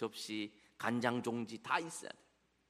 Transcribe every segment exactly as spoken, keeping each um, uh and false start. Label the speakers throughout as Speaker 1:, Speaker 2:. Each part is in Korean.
Speaker 1: 접시, 간장 종지 다 있어야 돼요.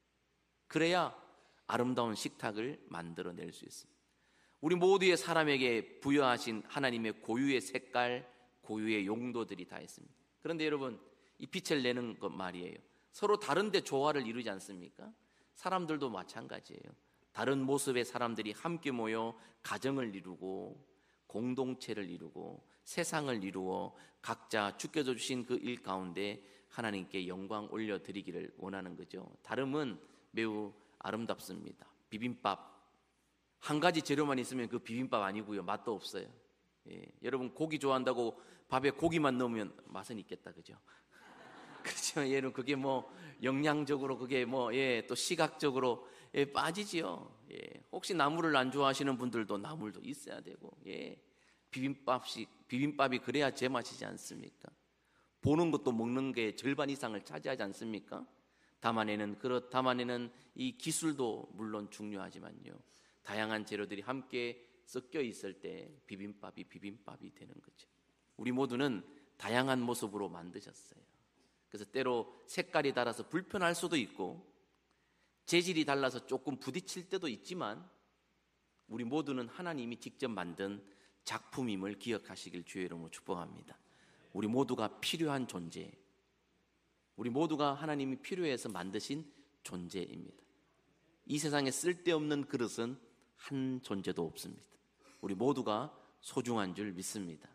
Speaker 1: 그래야 아름다운 식탁을 만들어낼 수 있습니다. 우리 모두의 사람에게 부여하신 하나님의 고유의 색깔, 고유의 용도들이 다 있습니다. 그런데 여러분, 이 빛을 내는 것 말이에요. 서로 다른데 조화를 이루지 않습니까? 사람들도 마찬가지예요. 다른 모습의 사람들이 함께 모여 가정을 이루고 공동체를 이루고 세상을 이루어 각자 주께서 주신 그 일 가운데 하나님께 영광 올려드리기를 원하는 거죠. 다름은 매우 아름답습니다. 비빔밥 한 가지 재료만 있으면 그 비빔밥 아니고요, 맛도 없어요. 예, 여러분 고기 좋아한다고 밥에 고기만 넣으면 맛은 있겠다, 그죠? 그렇죠. 얘는 그게 뭐 영양적으로 그게 뭐 예, 또 시각적으로 예, 빠지지요. 예, 혹시 나물을 안 좋아하시는 분들도 나물도 있어야 되고, 예, 비빔밥식 비빔밥이 그래야 제맛이지 않습니까? 보는 것도 먹는 게 절반 이상을 차지하지 않습니까? 담아내는 그릇, 담아내는 이 기술도 물론 중요하지만요, 다양한 재료들이 함께 섞여 있을 때 비빔밥이 비빔밥이 되는 거죠. 우리 모두는 다양한 모습으로 만드셨어요. 그래서 때로 색깔이 달라서 불편할 수도 있고 재질이 달라서 조금 부딪힐 때도 있지만 우리 모두는 하나님이 직접 만든 작품임을 기억하시길 주의 이름으로 축복합니다. 우리 모두가 필요한 존재, 우리 모두가 하나님이 필요해서 만드신 존재입니다. 이 세상에 쓸데없는 그릇은 한 존재도 없습니다. 우리 모두가 소중한 줄 믿습니다.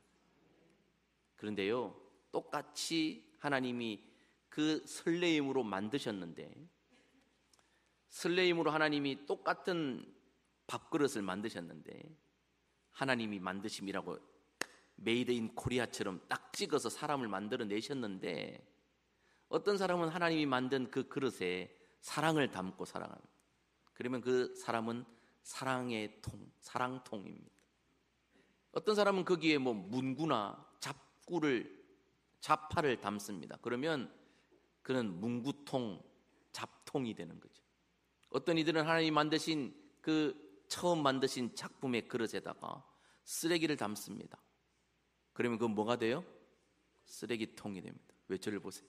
Speaker 1: 그런데요, 똑같이 하나님이 그 설레임으로 만드셨는데, 설레임으로 하나님이 똑같은 밥그릇을 만드셨는데, 하나님이 만드심이라고 메이드 인 코리아처럼 딱 찍어서 사람을 만들어내셨는데, 어떤 사람은 하나님이 만든 그 그릇에 사랑을 담고 사랑합니다. 그러면 그 사람은 사랑의 통, 사랑통입니다. 어떤 사람은 거기에 뭐 문구나 잡구를, 잡파를 담습니다. 그러면 그는 문구통, 잡통이 되는 거죠. 어떤 이들은 하나님이 만드신 그 처음 만드신 작품의 그릇에다가 쓰레기를 담습니다. 그러면 그건 뭐가 돼요? 쓰레기통이 됩니다. 왜 저를 보세요?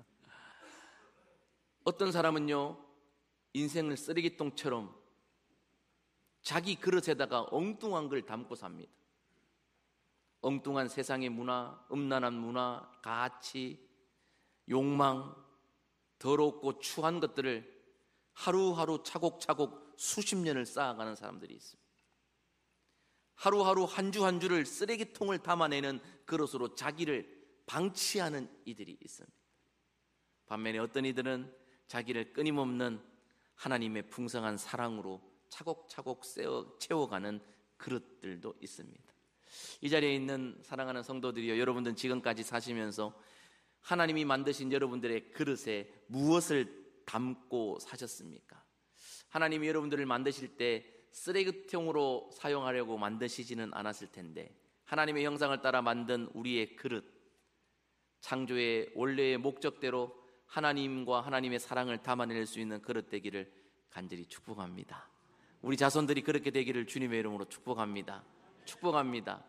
Speaker 1: 어떤 사람은요, 인생을 쓰레기통처럼 자기 그릇에다가 엉뚱한 걸 담고 삽니다. 엉뚱한 세상의 문화, 음란한 문화, 가치, 욕망, 더럽고 추한 것들을 하루하루 차곡차곡 수십 년을 쌓아가는 사람들이 있습니다. 하루하루 한 주 한 주를 쓰레기통을 담아내는 그릇으로 자기를 방치하는 이들이 있습니다. 반면에 어떤 이들은 자기를 끊임없는 하나님의 풍성한 사랑으로 차곡차곡 채워가는 그릇들도 있습니다. 이 자리에 있는 사랑하는 성도들이여, 여러분들은 지금까지 사시면서 하나님이 만드신 여러분들의 그릇에 무엇을 담고 사셨습니까? 하나님이 여러분들을 만드실 때 쓰레기통으로 사용하려고 만드시지는 않았을 텐데, 하나님의 형상을 따라 만든 우리의 그릇, 창조의 원래의 목적대로 하나님과 하나님의 사랑을 담아낼 수 있는 그릇 되기를 간절히 축복합니다. 우리 자손들이 그렇게 되기를 주님의 이름으로 축복합니다. 축복합니다.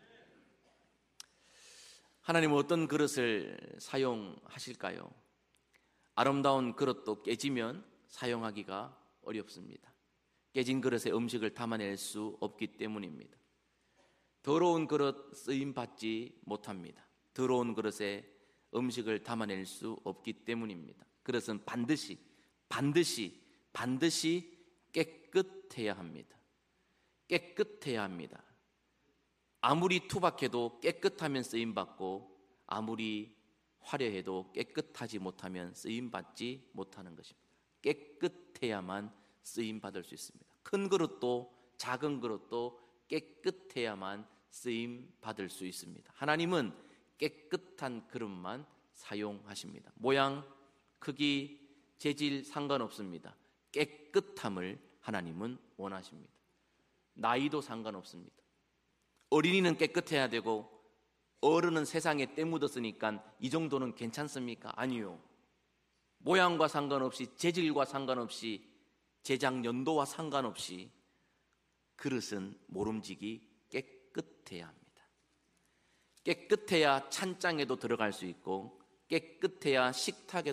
Speaker 1: 하나님은 어떤 그릇을 사용하실까요? 아름다운 그릇도 깨지면 사용하기가 어렵습니다. 깨진 그릇에 음식을 담아낼 수 없기 때문입니다. 더러운 그릇 쓰임받지 못합니다. 더러운 그릇에 음식을 담아낼 수 없기 때문입니다. 그릇은 반드시 반드시 반드시 깨끗해야 합니다. 깨끗해야 합니다. 아무리 투박해도 깨끗하면 쓰임받고, 아무리 화려해도 깨끗하지 못하면 쓰임받지 못하는 것입니다. 깨끗해야만 쓰임받을 수 있습니다. 큰 그릇도 작은 그릇도 깨끗해야만 쓰임받을 수 있습니다. 하나님은 깨끗한 그릇만 사용하십니다. 모양, 크기, 재질 상관없습니다. 깨끗함을 하나님은 원하십니다. 나이도 상관없습니다. 어린이는 깨끗해야 되고 어른은 세상에 때 묻었으니까 이 정도는 괜찮습니까? 아니요. 모양과 상관없이, 재질과 상관없이, 제작 연도와 상관없이 그릇은 모름지기 깨끗해야 합니다. 깨끗해야 찬장에도 들어갈 수 있고, 깨끗해야 식탁에